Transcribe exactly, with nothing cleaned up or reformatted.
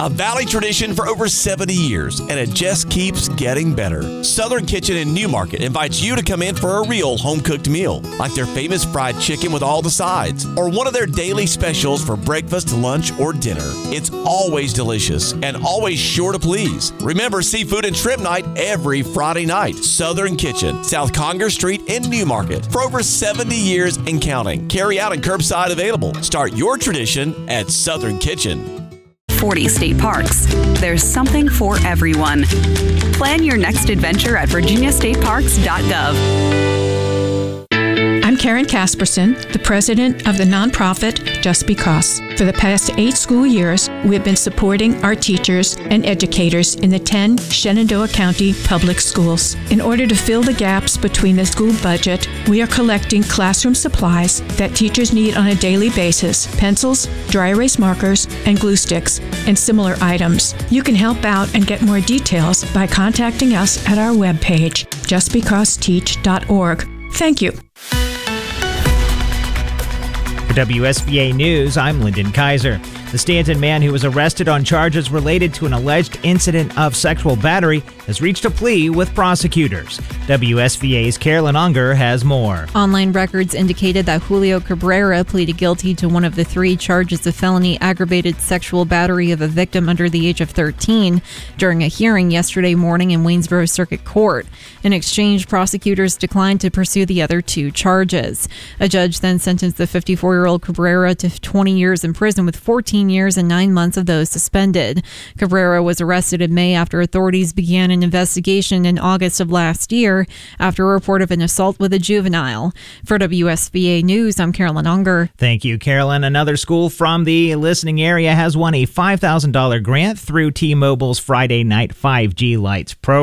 A Valley tradition for over seventy years, and it just keeps getting better. Southern Kitchen in Newmarket invites you to come in for a real home-cooked meal, like their famous fried chicken with all the sides, or one of their daily specials for breakfast, lunch, or dinner. It's always delicious and always sure to please. Remember seafood and shrimp night every Friday night. Southern Kitchen, South Conger Street in Newmarket. For over seventy years and counting. Carry out and curbside available. Start your tradition at Southern Kitchen. forty state parks. There's something for everyone. Plan your next adventure at virginia state parks dot gov. I'm Karen Casperson, the president of the nonprofit Just Because. For the past eight school years, we've been supporting our teachers and educators in the ten Shenandoah County public schools. In order to fill the gaps between the school budget, we are collecting classroom supplies that teachers need on a daily basis: pencils, dry erase markers, and glue sticks, and similar items. You can help out and get more details by contacting us at our webpage, just because teach dot org. Thank you. For W S V A News, I'm Lyndon Kaiser. The Stanton man who was arrested on charges related to an alleged incident of sexual battery has reached a plea with prosecutors. W S V A's Carolyn Unger has more. Online records indicated that Julio Cabrera pleaded guilty to one of the three charges of felony aggravated sexual battery of a victim under the age of thirteen during a hearing yesterday morning in Waynesboro Circuit Court. In exchange, prosecutors declined to pursue the other two charges. A judge then sentenced the fifty-four-year-old Cabrera to twenty years in prison with fourteen years and nine months of those suspended. Cabrera was arrested in May after authorities began an investigation in August of last year after a report of an assault with a juvenile. For W S V A News, I'm Carolyn Unger. Thank you, Carolyn. Another school from the listening area has won a five thousand dollars grant through T-Mobile's Friday Night five G Lights program.